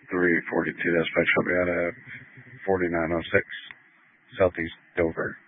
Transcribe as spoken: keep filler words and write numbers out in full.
three forty-two dispatch. Shall be out of forty-nine oh six Southeast Dover.